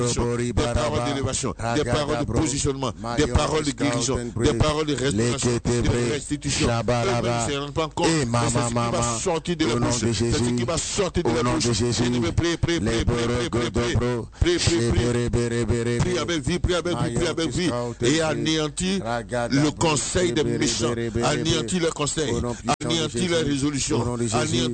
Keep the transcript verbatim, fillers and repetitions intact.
des paroles d'élévation, des paroles de positionnement, des paroles de guérison, des paroles de restauration, de restitution. Eux-mêmes ne se rendent pas compte, mais c'est ce qui va sortir de la bouche. C'est ce qui va sortir de la bouche. Et nous devons prier, prier, prier, prier, prier, prier, prier, prier, prier, prier avec vie, prier avec vie, prier avec vie, et anéantir le conseil des méchants, anéantir le conseil, anéantir les résolutions, anéantir